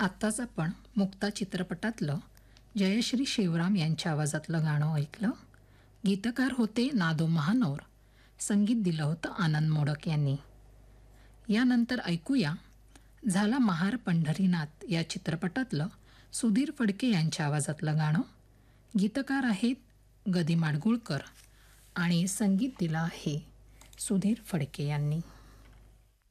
आत्ताच आपण मुक्ता चित्रपटातलं जयश्री शिवराम यांच्या आवाजातलं गाणं ऐकलं. गीतकार होते नादो महानोर. संगीत दिलं होतं आनंद मोडक यांनी. यानंतर ऐकूया झाला महार पंढरीनाथ या चित्रपटातलं सुधीर फडके यांच्या आवाजातलं गाणं. गीतकार आहेत गदी माडगुळकर आणि संगीत दिलं आहे सुधीर फडके यांनी.